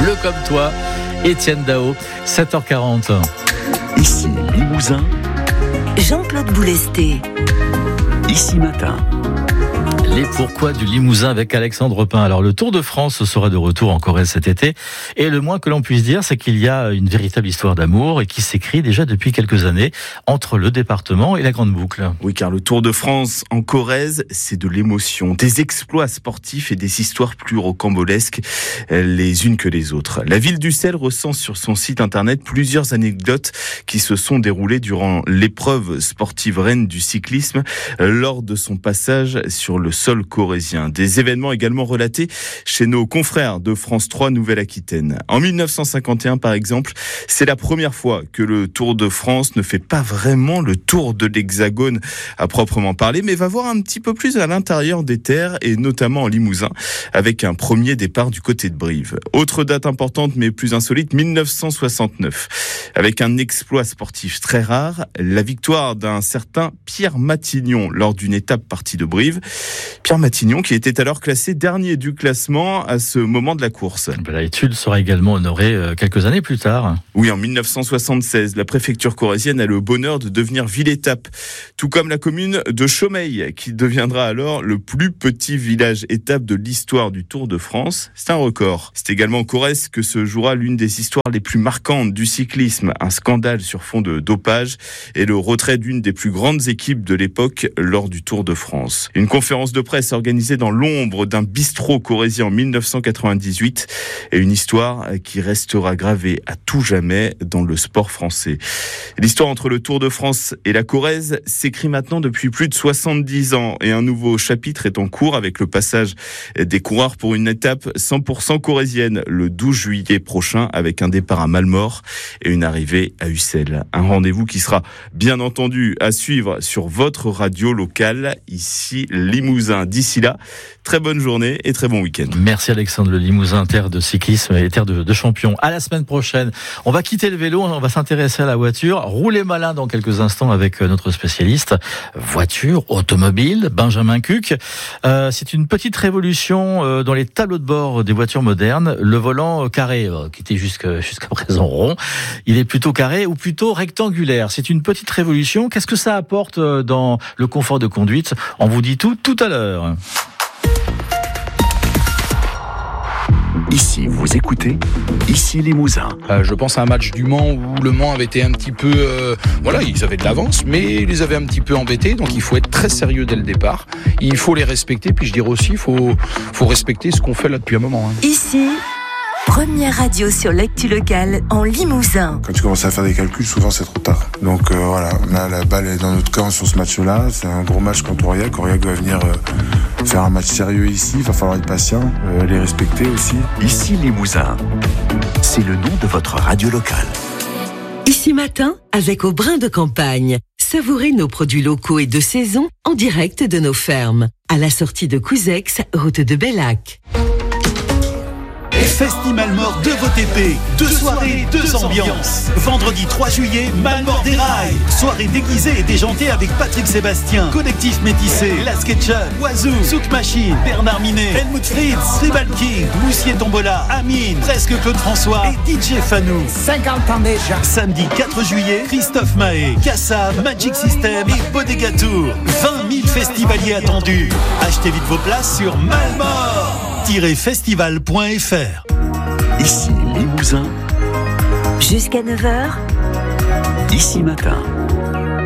Bleu comme toi, Étienne Dao, 7h40. Ici Limousin, Jean-Claude Boulesté. Ici Matin. Les pourquoi du Limousin avec Alexandre Pin. Alors le Tour de France sera de retour en Corrèze cet été et le moins que l'on puisse dire c'est qu'il y a une véritable histoire d'amour et qui s'écrit déjà depuis quelques années entre le département et la Grande Boucle. Oui, car le Tour de France en Corrèze, c'est de l'émotion, des exploits sportifs et des histoires plus rocambolesques les unes que les autres. La ville d'Ussel recense sur son site internet plusieurs anecdotes qui se sont déroulées durant l'épreuve sportive reine du cyclisme lors de son passage sur le sol corrézien. Des événements également relatés chez nos confrères de France 3 Nouvelle-Aquitaine. En 1951, par exemple, c'est la première fois que le Tour de France ne fait pas vraiment le tour de l'Hexagone à proprement parler, mais va voir un petit peu plus à l'intérieur des terres et notamment en Limousin, avec un premier départ du côté de Brive. Autre date importante mais plus insolite, 1969, avec un exploit sportif très rare, la victoire d'un certain Pierre Matignon lors d'une étape partie de Brive. Pierre Matignon qui était alors classé dernier du classement à ce moment de la course. L'étude sera également honorée quelques années plus tard. Oui, en 1976, la préfecture corrézienne a le bonheur de devenir ville-étape, tout comme la commune de Chaumeil, qui deviendra alors le plus petit village-étape de l'histoire du Tour de France. C'est un record. C'est également en Corrèze que se jouera l'une des histoires les plus marquantes du cyclisme, un scandale sur fond de dopage et le retrait d'une des plus grandes équipes de l'époque lors du Tour de France. Une conférence de presse organisée dans l'ombre d'un bistrot corrézien en 1998 et une histoire qui restera gravée à tout jamais dans le sport français. L'histoire entre le Tour de France et la Corrèze s'écrit maintenant depuis plus de 70 ans et un nouveau chapitre est en cours avec le passage des coureurs pour une étape 100% corrézienne le 12 juillet prochain avec un départ à Malmort et une arrivée à Ussel. Un rendez-vous qui sera bien entendu à suivre sur votre radio locale, ici Limousin. D'ici là, très bonne journée et très bon week-end. Merci Alexandre, le Limousin, terre de cyclisme et terre de champions. À la semaine prochaine. On va quitter le vélo, on va s'intéresser à la voiture. Roulez malin dans quelques instants avec notre spécialiste voiture, automobile, Benjamin Cuc. C'est une petite révolution dans les tableaux de bord des voitures modernes. Le volant carré, qui était jusqu'à présent rond, il est plutôt carré ou plutôt rectangulaire. C'est une petite révolution. Qu'est-ce que ça apporte dans le confort de conduite ? On vous dit tout à l'heure. Ici, vous écoutez Ici Limousin. Je pense à un match du Mans où le Mans avait été un petit peu... ils avaient de l'avance, mais ils les avaient un petit peu embêtés. Donc il faut être très sérieux dès le départ. Il faut les respecter. Puis je dirais aussi, il faut respecter ce qu'on fait là depuis un moment. Ici, première radio sur l'actu locale en Limousin. Quand tu commences à faire des calculs, souvent c'est trop tard. Donc là la balle est dans notre camp sur ce match-là. C'est un gros match contre Aurillac. Aurillac doit venir faire un match sérieux ici. Il va falloir être patient, les respecter aussi. Ici Limousin, c'est le nom de votre radio locale. Ici Matin, avec Au Brin de Campagne. Savourez nos produits locaux et de saison en direct de nos fermes. À la sortie de Couzex, route de Bellac. Festimalmort de VOTP, 2 soirées, 2 ambiances. Vendredi 3 juillet, Malmort des Rails. Soirée déguisée et déjantée avec Patrick Sébastien, Collectif Métissé, La Sketchup, Oiseau, Souk Machine, Bernard Minet, Helmut Fritz, Tribal King, Moussier Tombola, Amine, Presque Claude François et DJ Fanou. 50 ans déjà. Samedi 4 juillet, Christophe Mahé, Kassab, Magic System et Bodega Tour. 20 000 festivaliers attendus. Achetez vite vos places sur malmort-festival.fr. Ici Limousin. Jusqu'à 9h. Ici Matin.